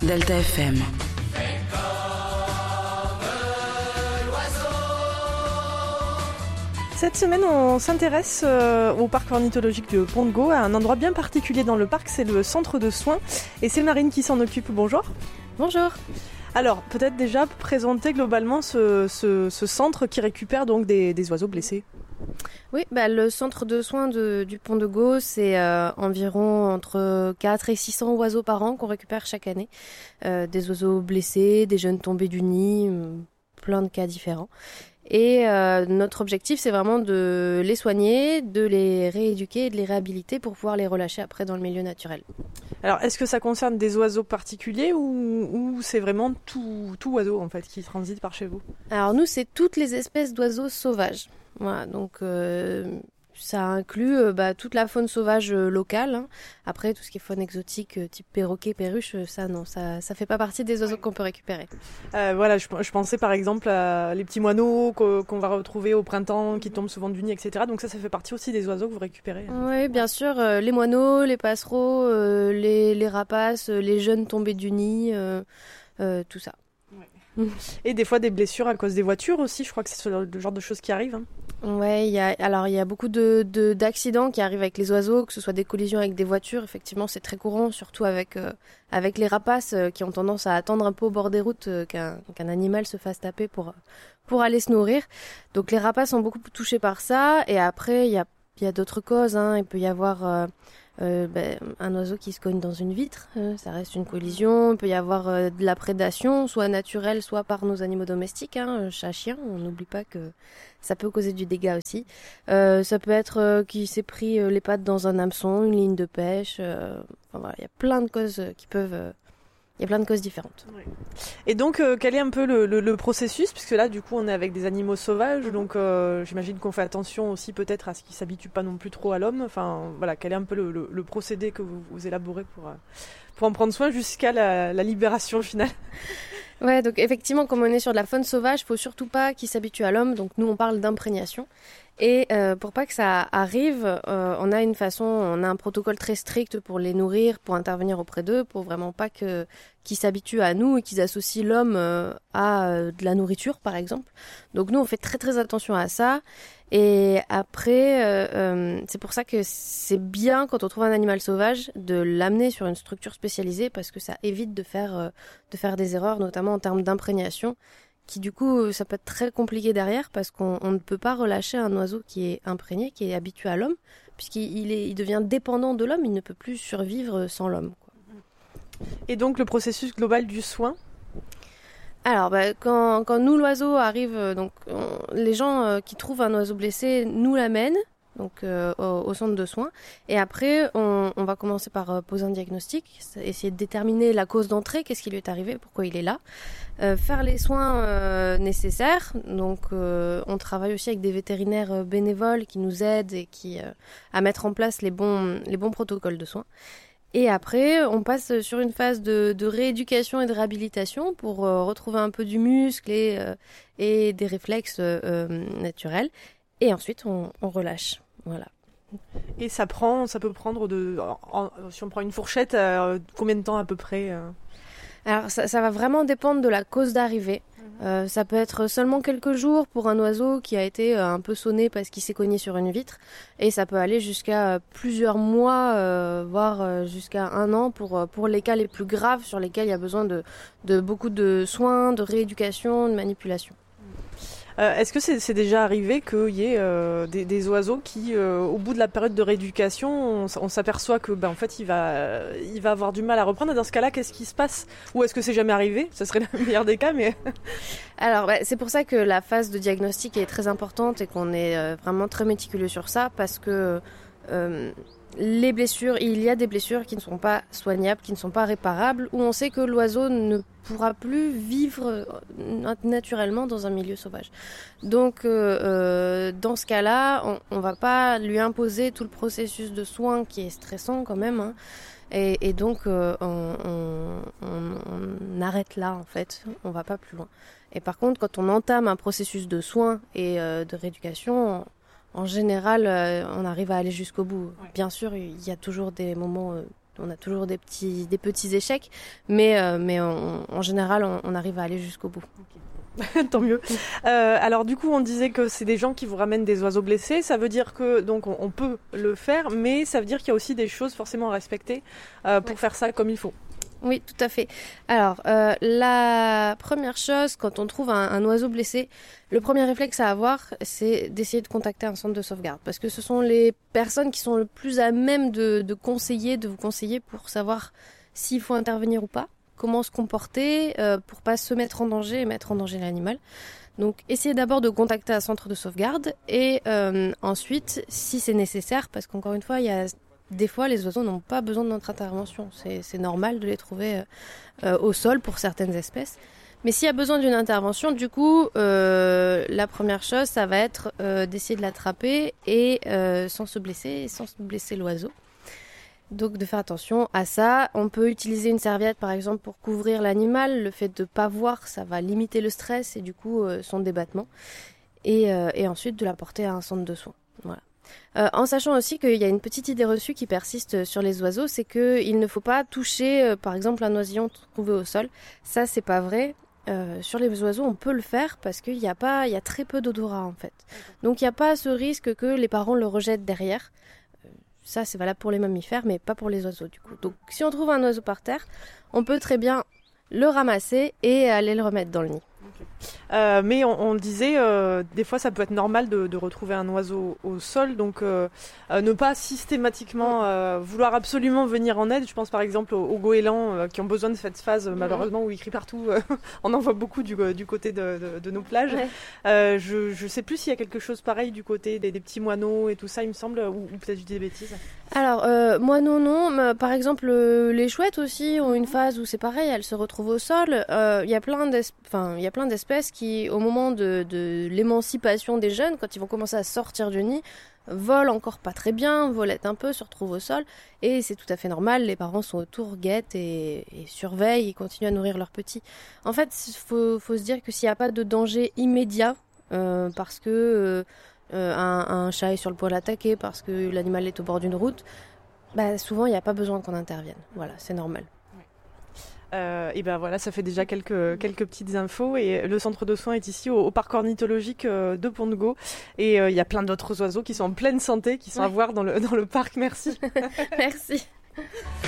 Delta FM. Cette semaine, on s'intéresse au parc ornithologique de Pont de Gau, à un endroit bien particulier dans le parc, c'est le centre de soins. Et c'est Marine qui s'en occupe. Bonjour. Bonjour. Alors, peut-être déjà présenter globalement ce centre qui récupère donc des oiseaux blessés. Oui, le centre de soins du Pont de Gau, c'est environ entre 4 et 600 oiseaux par an qu'on récupère chaque année. Des oiseaux blessés, des jeunes tombés du nid, plein de cas différents. Et notre objectif, c'est vraiment de les soigner, de les rééduquer et de les réhabiliter pour pouvoir les relâcher après dans le milieu naturel. Alors, est-ce que ça concerne des oiseaux particuliers ou c'est vraiment tout oiseau en fait qui transite par chez vous ? Alors nous, c'est toutes les espèces d'oiseaux sauvages. Voilà, donc ça inclut toute la faune sauvage locale. Hein. Après, tout ce qui est faune exotique, type perroquet, perruche, ça fait pas partie des oiseaux qu'on peut récupérer. Voilà, je pensais par exemple à les petits moineaux qu'on va retrouver au printemps, qui tombent souvent du nid, etc. Donc ça fait partie aussi des oiseaux que vous récupérez. Oui, bien sûr, les moineaux, les passereaux, les rapaces, les jeunes tombés du nid, tout ça. Et des fois des blessures à cause des voitures aussi, je crois que c'est le genre de choses qui arrivent. Hein. Ouais, il y a beaucoup d'accidents qui arrivent avec les oiseaux, que ce soit des collisions avec des voitures. Effectivement, c'est très courant, surtout avec les rapaces qui ont tendance à attendre un peu au bord des routes qu'un animal se fasse taper pour aller se nourrir. Donc les rapaces sont beaucoup touchés par ça. Et après, il y a d'autres causes. Hein. Il peut y avoir un oiseau qui se cogne dans une vitre, ça reste une collision. Il peut y avoir de la prédation, soit naturelle, soit par nos animaux domestiques, chat, chien. On n'oublie pas que ça peut causer du dégât aussi. Ça peut être qu'il s'est pris les pattes dans un hameçon, une ligne de pêche. Il y a plein de causes il y a plein de causes différentes. Oui. Et donc, quel est un peu le processus ? Puisque là, du coup, on est avec des animaux sauvages, donc j'imagine qu'on fait attention aussi peut-être à ce qu'ils ne s'habituent pas non plus trop à l'homme. Enfin, voilà, quel est un peu le procédé que vous élaborez pour en prendre soin jusqu'à la libération finale ? Ouais, donc effectivement, comme on est sur de la faune sauvage, il faut surtout pas qu'ils s'habituent à l'homme. Donc nous, on parle d'imprégnation. Et pour pas que ça arrive, on a un protocole très strict pour les nourrir, pour intervenir auprès d'eux, pour vraiment pas qu'ils s'habituent à nous et qu'ils associent l'homme à de la nourriture, par exemple. Donc nous, on fait très très attention à ça. Et après, c'est pour ça que c'est bien quand on trouve un animal sauvage de l'amener sur une structure spécialisée parce que ça évite de faire des erreurs, notamment en termes d'imprégnation, qui du coup, ça peut être très compliqué derrière parce qu'on ne peut pas relâcher un oiseau qui est imprégné, qui est habitué à l'homme, puisqu'il devient dépendant de l'homme, il ne peut plus survivre sans l'homme, quoi. Et donc le processus global du soin ? Alors, quand nous, l'oiseau arrive, les gens qui trouvent un oiseau blessé nous l'amènent donc au centre de soins. Et après, on va commencer par poser un diagnostic, essayer de déterminer la cause d'entrée, qu'est-ce qui lui est arrivé, pourquoi il est là, faire les soins nécessaires. Donc, on travaille aussi avec des vétérinaires bénévoles qui nous aident et à mettre en place les bons protocoles de soins. Et après, on passe sur une phase de rééducation et de réhabilitation pour retrouver un peu du muscle et des réflexes naturels. Et ensuite, on relâche. Voilà. Et ça peut prendre si on prend une fourchette, combien de temps à peu près Alors, ça va vraiment dépendre de la cause d'arrivée. Ça peut être seulement quelques jours pour un oiseau qui a été un peu sonné parce qu'il s'est cogné sur une vitre. Et ça peut aller jusqu'à plusieurs mois, voire jusqu'à 1 an pour les cas les plus graves sur lesquels il y a besoin de beaucoup de soins, de rééducation, de manipulation. Est-ce que c'est déjà arrivé qu'il y ait des oiseaux qui, au bout de la période de rééducation, on s'aperçoit que en fait il va avoir du mal à reprendre, et dans ce cas-là, qu'est-ce qui se passe ? Ou est-ce que c'est jamais arrivé ? Ça serait le meilleur des cas, mais... Alors, c'est pour ça que la phase de diagnostic est très importante et qu'on est vraiment très méticuleux sur ça, parce que les blessures, il y a des blessures qui ne sont pas soignables, qui ne sont pas réparables, où on sait que l'oiseau ne pourra plus vivre naturellement dans un milieu sauvage. Donc, dans ce cas-là, on va pas lui imposer tout le processus de soins qui est stressant quand même, hein. Et donc, on arrête là, en fait. On va pas plus loin. Et par contre, quand on entame un processus de soins et de rééducation, en général, on arrive à aller jusqu'au bout. Ouais. Bien sûr, il y a toujours des moments On a toujours des petits échecs, mais en général, on arrive à aller jusqu'au bout. Tant mieux. Alors du coup, on disait que c'est des gens qui vous ramènent des oiseaux blessés. Ça veut dire que donc on peut le faire, mais ça veut dire qu'il y a aussi des choses forcément à respecter pour faire ça comme il faut. Oui, tout à fait. Alors, la première chose, quand on trouve un oiseau blessé, le premier réflexe à avoir, c'est d'essayer de contacter un centre de sauvegarde. Parce que ce sont les personnes qui sont le plus à même de vous conseiller pour savoir s'il faut intervenir ou pas, comment se comporter pour pas se mettre en danger et mettre en danger l'animal. Donc, essayez d'abord de contacter un centre de sauvegarde et ensuite, si c'est nécessaire, parce qu'encore une fois, des fois, les oiseaux n'ont pas besoin de notre intervention. C'est normal de les trouver au sol pour certaines espèces. Mais s'il y a besoin d'une intervention, du coup, la première chose, ça va être d'essayer de l'attraper et sans se blesser l'oiseau. Donc de faire attention à ça. On peut utiliser une serviette par exemple pour couvrir l'animal. Le fait de ne pas voir, ça va limiter le stress et du coup son débattement. Et ensuite de la porter à un centre de soins. Voilà. En sachant aussi qu'il y a une petite idée reçue qui persiste sur les oiseaux, c'est qu'il ne faut pas toucher par exemple un oisillon trouvé au sol. Ça c'est pas vrai. Sur les oiseaux, on peut le faire parce qu'il y a très peu d'odorat en fait. Donc il n'y a pas ce risque que les parents le rejettent derrière. Ça, c'est valable pour les mammifères, mais pas pour les oiseaux, du coup. Donc, si on trouve un oiseau par terre, on peut très bien le ramasser et aller le remettre dans le nid. Okay. Mais on disait, des fois, ça peut être normal de retrouver un oiseau au sol, donc ne pas systématiquement vouloir absolument venir en aide. Je pense par exemple aux goélands qui ont besoin de cette phase, malheureusement, où ils crient partout. On en voit beaucoup du côté de nos plages. Ouais. Je sais plus s'il y a quelque chose pareil du côté des petits moineaux et tout ça, il me semble, ou peut-être je dis des bêtises. Alors, moineaux, non. Mais, par exemple, les chouettes aussi ont une phase où c'est pareil, elles se retrouvent au sol. Il y a plein d'espèces qui, au moment de l'émancipation des jeunes, quand ils vont commencer à sortir du nid, volent encore pas très bien, volettent un peu, se retrouvent au sol. Et c'est tout à fait normal, les parents sont autour, guettent et surveillent et continuent à nourrir leurs petits. En fait, faut se dire que s'il n'y a pas de danger immédiat, parce que un chat est sur le point d'attaquer, parce que l'animal est au bord d'une route, bah, souvent il n'y a pas besoin qu'on intervienne. Voilà, c'est normal. Et ben voilà, ça fait déjà quelques petites infos. Et le centre de soins est ici au parc ornithologique de Pont de Gau. Et il y a plein d'autres oiseaux qui sont en pleine santé, qui sont à voir dans le parc. Merci. Merci.